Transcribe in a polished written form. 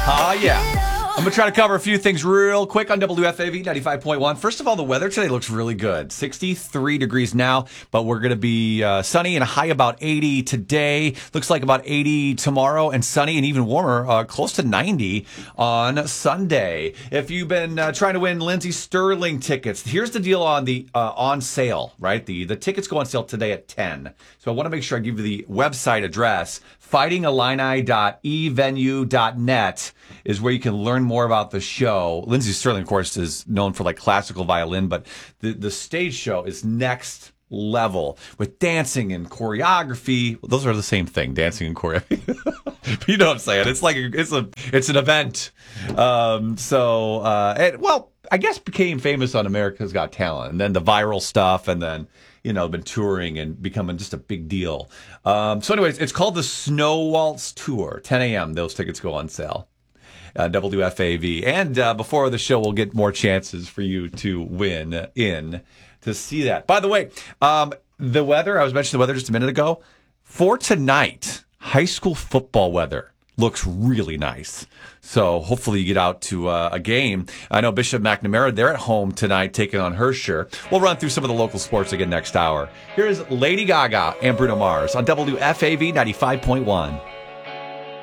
Yeah. I'm going to try to cover a few things real quick on WFAV 95.1. First of all, the weather today looks really good. 63 degrees now, but we're going to be sunny and a high about 80 today. Looks like about 80 tomorrow and sunny and even warmer, close to 90 on Sunday. If you've been trying to win Lindsey Sterling tickets, here's the deal on the on sale, right? The tickets go on sale today at 10. So I want to make sure I give you the website address. fightingillini.evenue.net is where you can learn more about the show. Lindsey Sterling, of course, is known for like classical violin, but the stage show is next level with dancing and choreography. Those are the same thing, dancing and choreography. You know what I'm saying? It's like it's an event. I guess became famous on America's Got Talent, and then the viral stuff, and then been touring and becoming just a big deal. Anyways, it's called the Snow Waltz Tour. 10 a.m. Those tickets go on sale. WFAV. And before the show, we'll get more chances for you to win in to see that. By the way, the weather, I was mentioning the weather just a minute ago. For tonight, high school football weather looks really nice. So hopefully you get out to a game. I know Bishop McNamara, they're at home tonight taking on Herscher. We'll run through some of the local sports again next hour. Here's Lady Gaga and Bruno Mars on WFAV 95.1.